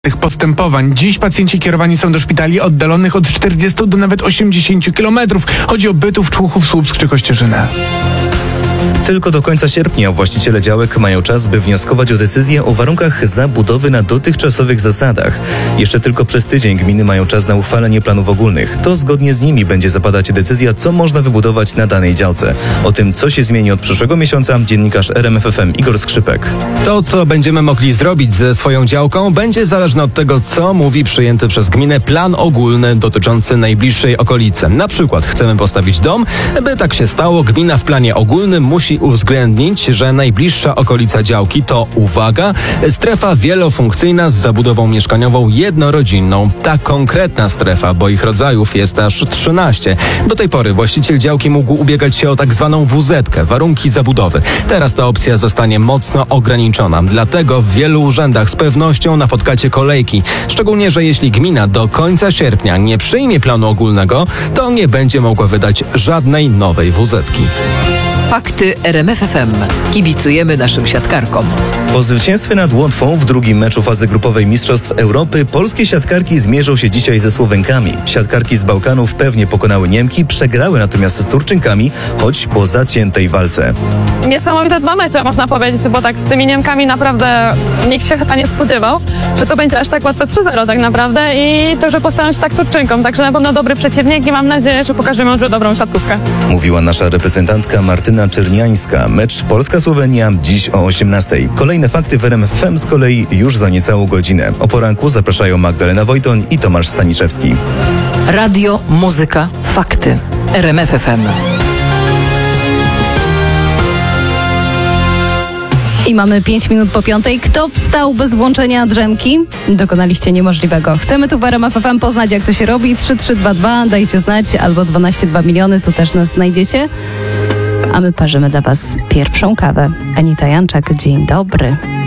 tych postępowań. Dziś pacjenci kierowani są do szpitali oddalonych od 40 do nawet 80 kilometrów. Chodzi o Bytów, Człuchów, Słupsk czy Kościerzynę. Tylko do końca sierpnia właściciele działek mają czas, by wnioskować o decyzję o warunkach zabudowy na dotychczasowych zasadach. Jeszcze tylko przez tydzień gminy mają czas na uchwalenie planów ogólnych. To zgodnie z nimi będzie zapadać decyzja, co można wybudować na danej działce. O tym, co się zmieni od przyszłego miesiąca, dziennikarz RMF FM Igor Skrzypek. To, co będziemy mogli zrobić ze swoją działką, będzie zależne od tego, co mówi przyjęty przez gminę plan ogólny dotyczący najbliższej okolicy. Na przykład chcemy postawić dom. By tak się stało, gmina w planie ogólnym musi uwzględnić, że najbliższa okolica działki to, uwaga, strefa wielofunkcyjna z zabudową mieszkaniową jednorodzinną. Ta konkretna strefa, bo ich rodzajów jest aż 13. Do tej pory właściciel działki mógł ubiegać się o tak zwaną WZ-kę, warunki zabudowy. Teraz ta opcja zostanie mocno ograniczona. Dlatego w wielu urzędach z pewnością napotkacie kolejki. Szczególnie, że jeśli gmina do końca sierpnia nie przyjmie planu ogólnego, to nie będzie mogła wydać żadnej nowej WZ-ki. Fakty RMF FM. Kibicujemy naszym siatkarkom. Po zwycięstwie nad Łotwą w drugim meczu fazy grupowej Mistrzostw Europy polskie siatkarki zmierzą się dzisiaj ze Słowenkami. Siatkarki z Bałkanów pewnie pokonały Niemki, przegrały natomiast z Turczynkami, choć po zaciętej walce. Niesamowite dwa mecze, można powiedzieć, bo tak z tymi Niemkami naprawdę nikt się chyba nie spodziewał, że to będzie aż tak łatwe 3-0 tak naprawdę i to, że postawią się tak Turczynkom. Także na pewno dobry przeciwnik i mam nadzieję, że pokażemy już dobrą siatkówkę. Mówiła nasza reprezentantka Martyna Czerniańska. Mecz Polska-Słowenia dziś o 18:00. Kolejne fakty w RMF FM z kolei już za niecałą godzinę. O poranku zapraszają Magdalena Wojtoń i Tomasz Staniszewski. Radio, muzyka, fakty. RMF FM. I mamy 5 minut po 5:00. Kto wstał bez włączenia drzemki? Dokonaliście niemożliwego. Chcemy tu w RMF FM poznać, jak to się robi. 3322, dajcie znać, albo 12,2 miliony, tu też nas znajdziecie. A my parzymy dla Was pierwszą kawę. Anita Janczak, dzień dobry.